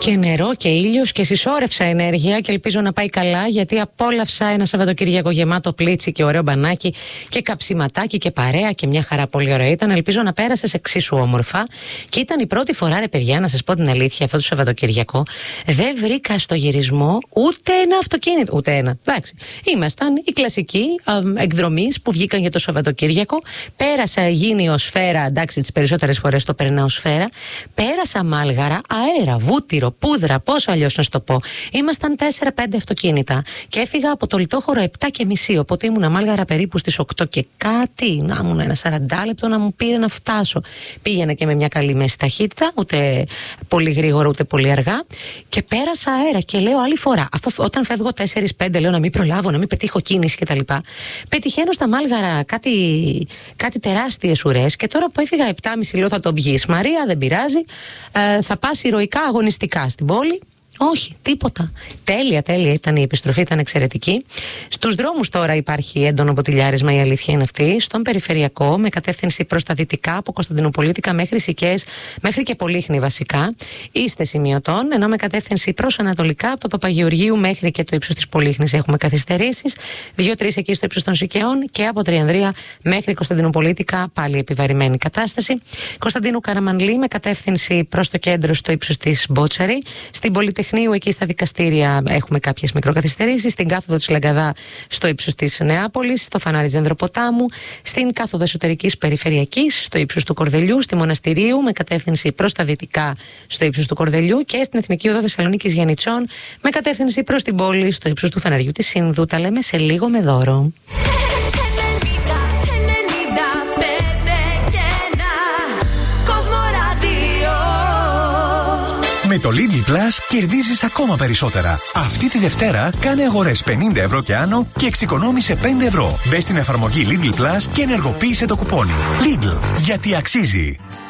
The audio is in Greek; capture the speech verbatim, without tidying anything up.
Και νερό και ήλιος και συσσόρευσα ενέργεια και ελπίζω να πάει καλά, γιατί απόλαυσα ένα Σαββατοκύριακο γεμάτο πλίτσι και ωραίο μπανάκι και καψιματάκι και παρέα και μια χαρά, πολύ ωραία ήταν. Ελπίζω να πέρασες εξίσου όμορφα. Και ήταν η πρώτη φορά, ρε παιδιά, να σας πω την αλήθεια, αυτό το Σαββατοκύριακο δεν βρήκα στο γυρισμό ούτε ένα αυτοκίνητο. Ούτε ένα. Εντάξει. Ήμασταν οι κλασικοί εκδρομείς που βγήκαν για το Σαββατοκύριακο. Πέρασα γήνιο σφαίρα, εντάξει, τις περισσότερες φορές το περνάω σφαίρα. Πέρασα Μάλγαρα, αέρα, βούτυρο, πούδρα, πώς αλλιώς να σου το πω. Ήμασταν τέσσερα πέντε αυτοκίνητα και έφυγα από το Λιτόχωρο επτά και μισή. Οπότε ήμουνα Μάλγαρα περίπου στις οκτώ και κάτι. Να ήμουν ένα σαράντα λεπτό να μου πήρε να φτάσω. Πήγαινα και με μια καλή μέση ταχύτητα, ούτε πολύ γρήγορα ούτε πολύ αργά. Και πέρασα αέρα και λέω άλλη φορά, αφού όταν φεύγω τέσσερα πέντε, λέω να μην προλάβω, να μην πετύχω κίνηση κτλ. Πετυχαίνω στα Μάλγαρα κάτι, κάτι τεράστιες ουρές και τώρα που έφυγα επτά και μισή λέω θα το βγεις. Μαρία, δεν πειράζει. Ε, θα πας ηρωικά αγωνιστικά στην πόλη. Όχι, τίποτα. Τέλεια, τέλεια ήταν η επιστροφή, ήταν εξαιρετική. Στους δρόμους τώρα υπάρχει έντονο μποτιλιάρισμα, η αλήθεια είναι αυτή. Στον περιφερειακό, με κατεύθυνση προς τα δυτικά, από Κωνσταντινοπολίτικα μέχρι Σικές, μέχρι και Πολύχνη βασικά, είστε σημειωτών. Ενώ με κατεύθυνση προς ανατολικά, από το Παπαγεωργίου μέχρι και το ύψος της Πολύχνης έχουμε καθυστερήσεις. δύο-τρεις εκεί στο ύψος των Σικαιών και από Τριανδρία μέχρι Κωνσταντινοπολίτικα, πάλι επιβαρημένη κατάσταση. Κωνσταντίνου Καραμανλή με κατεύθυνση προς το κέντρο στο ύψος της Μπότσαρη. Στην Πολυτεχνείου, εκεί στα δικαστήρια έχουμε κάποιες μικροκαθυστερήσεις. Στην κάθοδο της Λαγκαδά στο ύψος της Νεάπολης, στο φανάρι της Ανδροποτάμου. Στην κάθοδο εσωτερικής περιφερειακής στο ύψος του Κορδελιού. Στη Μοναστηρίου με κατεύθυνση προς τα δυτικά στο ύψος του Κορδελιού. Και στην Εθνική Οδό Θεσσαλονίκης Γιαννιτσών με κατεύθυνση προς την πόλη στο ύψος του φαναριού της Σύνδου. Τα λέμε σε λίγο με δώρο. Με το Lidl Plus κερδίζεις ακόμα περισσότερα. Αυτή τη Δευτέρα κάνε αγορές πενήντα ευρώ και άνω και εξοικονόμησε πέντε ευρώ. Μπες στην εφαρμογή Lidl Plus και ενεργοποίησε το κουπόνι. Lidl, γιατί αξίζει.